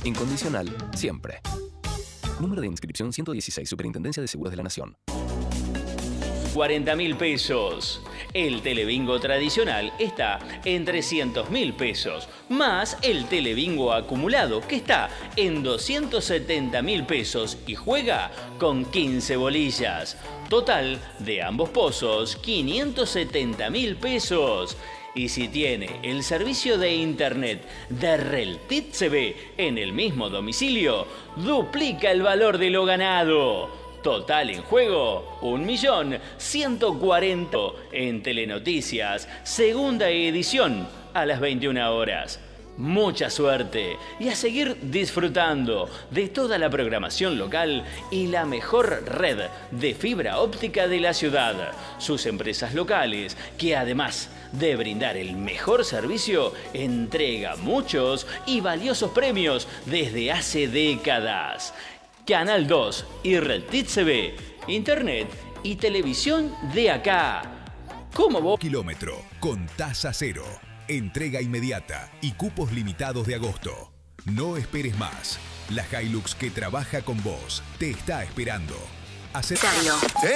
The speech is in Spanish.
Incondicional, siempre. Número de inscripción 116, Superintendencia de Seguros de la Nación. 40.000 pesos. El telebingo tradicional está en 300.000 pesos, más el telebingo acumulado que está en 270.000 pesos y juega con 15 bolillas. Total de ambos pozos, 570.000 pesos. Y si tiene el servicio de internet de Reltit CB en el mismo domicilio, duplica el valor de lo ganado. Total en juego, 1.140.000 en Telenoticias, segunda edición, a las 21 horas. Mucha suerte y a seguir disfrutando de toda la programación local y la mejor red de fibra óptica de la ciudad. Sus empresas locales, que además de brindar el mejor servicio, entrega muchos y valiosos premios desde hace décadas. Canal 2 y Reltit CB, internet y televisión de acá. ¿Cómo vos? Kilómetro, con tasa cero, entrega inmediata y cupos limitados de agosto. No esperes más. La Hilux que trabaja con vos te está esperando.